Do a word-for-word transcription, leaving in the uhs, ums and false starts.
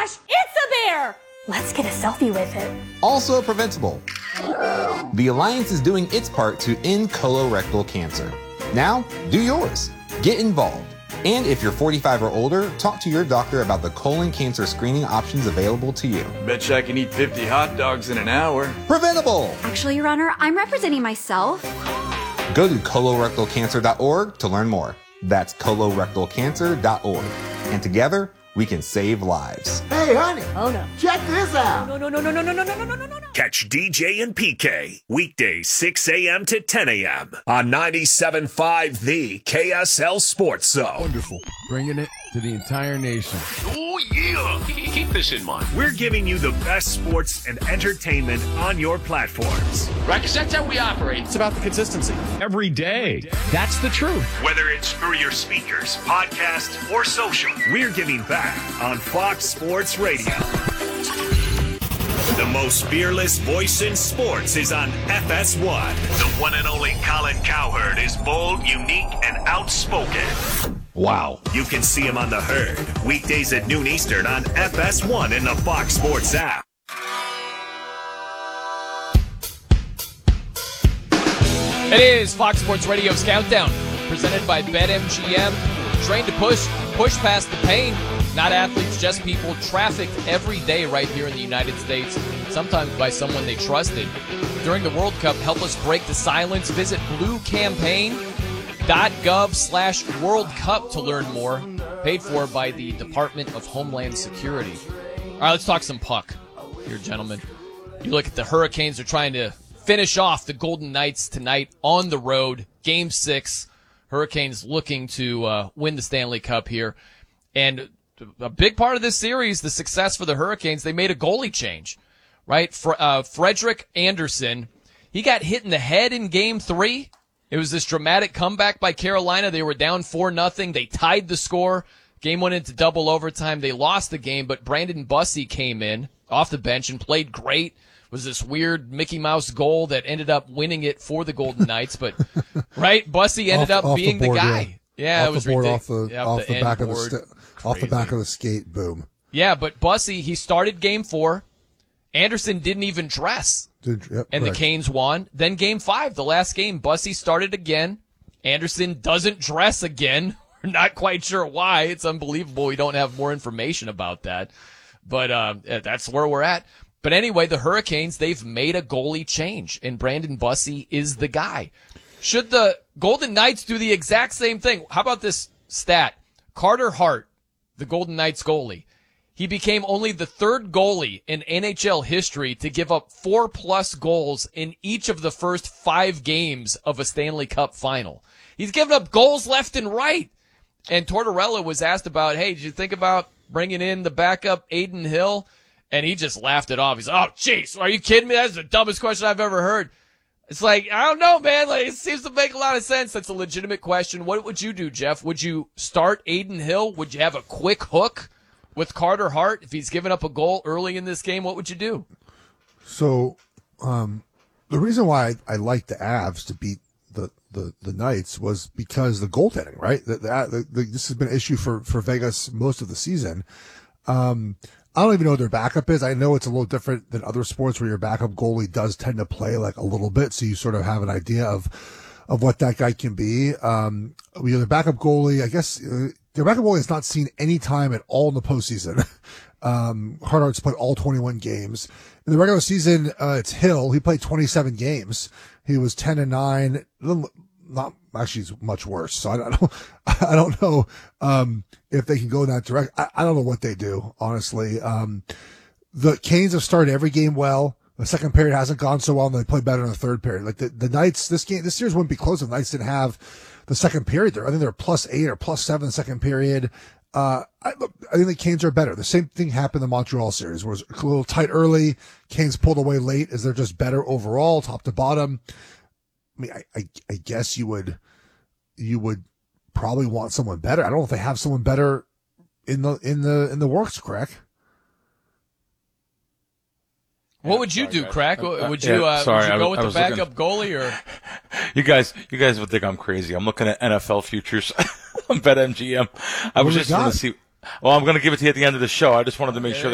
gosh, it's a bear! Let's get a selfie with it. Also preventable. The Alliance is doing its part to end colorectal cancer. Now, do yours. Get involved. And if you're forty-five or older, talk to your doctor about the colon cancer screening options available to you. Betcha I can eat fifty hot dogs in an hour. Preventable! Actually, Your Honor, I'm representing myself. Go to colorectal cancer dot org to learn more. That's colorectal cancer dot org. And together, we can save lives. Hey, honey. Oh, no. Check this out. No, no, no, no, no, no, no, no, no, no, no, no. Catch D J and P K weekdays six a.m. to ten a.m. on ninety-seven point five The K S L Sports Zone. Wonderful. Bringing it to the entire nation. Oh, yeah. Keep this in mind. We're giving you the best sports and entertainment on your platforms. Right, because that's how we operate. It's about the consistency. Every day. That's the truth. Whether it's through your speakers, podcast, or social, we're giving back on Fox Sports Radio. The most fearless voice in sports is on F S one. The one and only Colin Cowherd is bold, unique, and outspoken. Wow. You can see him on The Herd, weekdays at noon Eastern on F S one in the Fox Sports app. It is Fox Sports Radio's Countdown, presented by BetMGM. Trained to push, push past the pain. Not athletes, just people, trafficked every day right here in the United States, sometimes by someone they trusted. During the World Cup, help us break the silence. Visit bluecampaign.gov slash World Cup to learn more. Paid for by the Department of Homeland Security. All right, let's talk some puck here, gentlemen. You look at the Hurricanes, they're trying to finish off the Golden Knights tonight on the road. Game six. Hurricanes looking to uh, win the Stanley Cup here. And a big part of this series, the success for the Hurricanes, they made a goalie change, right? For, uh, Frederick Anderson, he got hit in the head in game three. It was this dramatic comeback by Carolina. They were down four nothing. They tied the score. Game went into double overtime. They lost the game, but Brandon Bussey came in off the bench and played great. It was this weird Mickey Mouse goal that ended up winning it for the Golden Knights, but right, Bussey ended off, up off being the, board, the guy. Yeah, yeah it was the board, ridiculous. off the, yeah, off the, the back of the board. st- off the back of the skate. Boom. Yeah, but Bussey, he started game four. Anderson didn't even dress, Did, yep, and correct. the Canes won. Then game five, the last game, Bussey started again. Anderson doesn't dress again. We're not quite sure why. It's unbelievable. We don't have more information about that, but uh, that's where we're at. But anyway, the Hurricanes, they've made a goalie change, and Brandon Bussey is the guy. Should the Golden Knights do the exact same thing? How about this stat? Carter Hart, the Golden Knights goalie, he became only the third goalie in N H L history to give up four-plus goals in each of the first five games of a Stanley Cup final. He's given up goals left and right. And Tortorella was asked about, hey, did you think about bringing in the backup Aiden Hill? And he just laughed it off. He's like, oh, jeez, are you kidding me? That's the dumbest question I've ever heard. It's like, I don't know, man. Like, it seems to make a lot of sense. That's a legitimate question. What would you do, Jeff? Would you start Aiden Hill? Would you have a quick hook with Carter Hart? If he's given up a goal early in this game, what would you do? So um, the reason why I, I like the Avs to beat the, the, the Knights was because the goaltending, right? The, the, the, this has been an issue for, for Vegas most of the season. Um, I don't even know what their backup is. I know it's a little different than other sports where your backup goalie does tend to play like a little bit, so you sort of have an idea of of what that guy can be. Um, you know, their backup goalie, I guess, uh, their backup goalie has not seen any time at all in the postseason. um, Hardart's played all twenty-one games. In the regular season, uh, it's Hill. He played twenty-seven games. He was ten and nine. Not actually, it's much worse. So I don't, I don't know um, if they can go in that direction. I, I don't know what they do, honestly. Um, the Canes have started every game well. The second period hasn't gone so well, and they play better in the third period. Like the, the Knights, this game, this series wouldn't be close if the Knights didn't have the second period there. I think they're plus eight or plus seven the second period. Uh, I, I think the Canes are better. The same thing happened in the Montreal series, where it was a little tight early. Canes pulled away late, as they're just better overall, top to bottom. I mean, I, I, I guess you would, you would probably want someone better. I don't know if they have someone better in the, in the, in the works, Crack. What would you sorry, do, guys. Crack? Uh, Would yeah, you, uh, sorry, would you go I, with I the was backup looking... goalie, or? You guys, you guys would think I'm crazy. I'm looking at N F L futures on BetMGM. I was just going to see. Well, I'm going to give it to you at the end of the show. I just wanted to make sure that